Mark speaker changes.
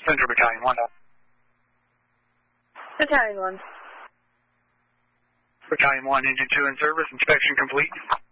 Speaker 1: Central Battalion 1.
Speaker 2: Battalion 1.
Speaker 1: Battalion 1, Engine 2 in service, inspection complete.